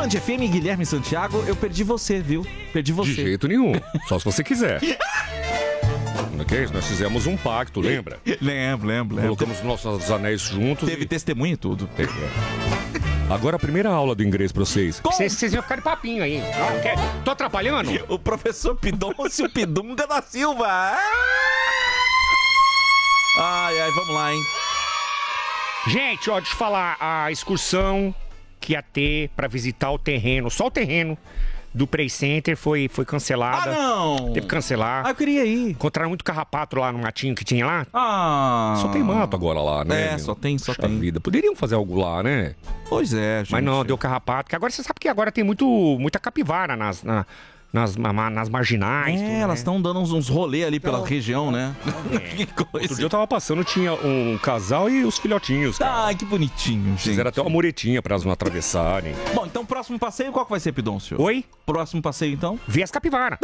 Band FM, Guilherme Santiago, eu perdi você, viu? Perdi você. De jeito nenhum, só se você quiser. Ok? Nós fizemos um pacto, lembra? Lembro. Colocamos nossos anéis juntos. Teve testemunha e tudo. Agora a primeira aula do inglês pra vocês. Vocês iam ficar de papinho aí. Tô atrapalhando? O professor Pidoncio Pidunga da Silva. Ai, vamos lá, hein? Gente, ó, deixa eu falar. A excursão que ia ter pra visitar o terreno, só o terreno do Play Center foi cancelada. Não! Teve que cancelar. Eu queria ir. Encontraram muito carrapato lá no matinho que tinha lá. Só tem mato agora lá, né? Só tem. Vida. Poderiam fazer algo lá, né? Pois é, gente. Mas não, deu carrapato. Que agora você sabe que agora tem muita capivara nas marginais. Tudo, elas estão dando uns rolês ali pela região, né? Que coisa. Outro dia eu tava passando, tinha um casal e os filhotinhos, cara. Ai, que bonitinho, gente. Fizeram até uma muretinha pra elas não atravessarem. Bom, então próximo passeio, qual que vai ser, Pidoncio? Oi? Próximo passeio, então? Vi as capivaras.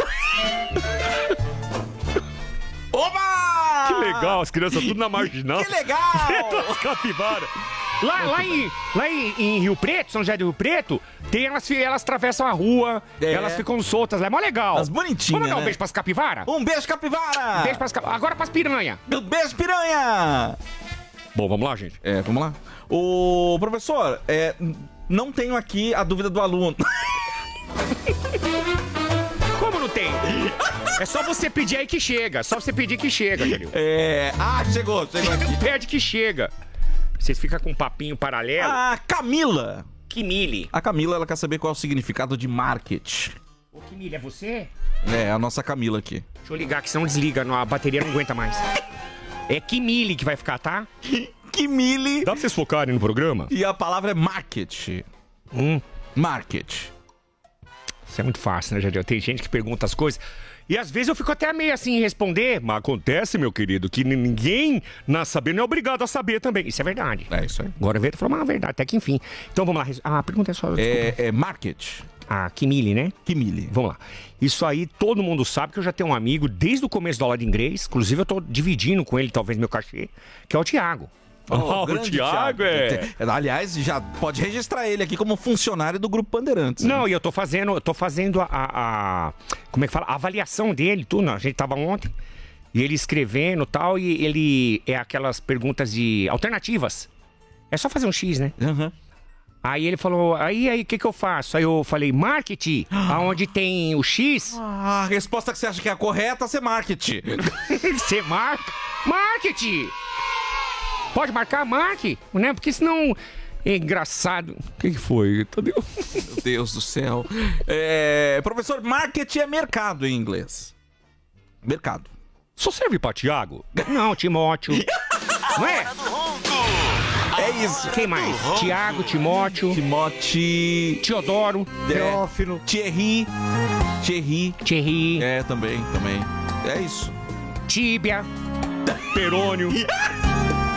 Oba! Que legal, as crianças tudo na marginal. Que legal! As capivaras. Lá em Rio Preto, São José do Rio Preto, tem elas atravessam a rua, elas ficam soltas lá, é mó legal. As bonitinhas, Vamos dar um né? beijo pras capivaras? Um beijo, capivara! Um beijo pras agora pras piranha. Um beijo, piranha! Bom, vamos lá, gente. Vamos lá. O professor, não tenho aqui a dúvida do aluno. Como não tem? É só você pedir aí que chega. Só você pedir que chega, querido. Chegou aqui. Pede que chega. Vocês ficam com um papinho paralelo. A Camila. Kimili. A Camila, ela quer saber qual é o significado de market. Ô, Kimili, é você? A nossa Camila aqui. Deixa eu ligar, que senão desliga, a bateria não aguenta mais. É Kimili que vai ficar, tá? Kimili. Dá pra vocês focarem no programa? E a palavra é market. Market. Isso é muito fácil, né, Jadiel? Tem gente que pergunta as coisas e às vezes eu fico até meio assim em responder. Mas acontece, meu querido, que ninguém na saber não é obrigado a saber também. Isso é verdade. É isso aí. Agora veio falou uma verdade, até que enfim. Então vamos lá. A pergunta é só... Market. Kimili, né? Kimili. Vamos lá. Isso aí todo mundo sabe, que eu já tenho um amigo desde o começo da aula de inglês. Inclusive eu tô dividindo com ele talvez meu cachê, que é o Thiago. O Thiago aliás, já pode registrar ele aqui como funcionário do Grupo Bandeirantes. Não, e eu tô fazendo como é que fala? A avaliação dele, tudo. A gente tava ontem, e ele escrevendo e tal, e ele é aquelas perguntas de alternativas. É só fazer um X, né? Aí ele falou, aí, o que eu faço? Aí eu falei, marketing, aonde tem o X. A resposta que você acha que é a correta, você marketing. Você marca? Marketing! Pode marcar, marque, né? Porque senão é engraçado. O que foi? Tadeu? Meu Deus do céu. Professor, marketing é mercado em inglês. Mercado. Só serve pra Thiago? Não, Timóteo. Não é? É isso. Quem mais? Tiago, Timóteo. Teodoro. Teófilo. Thierry. Thierry. Também. É isso. Tíbia. Perônio.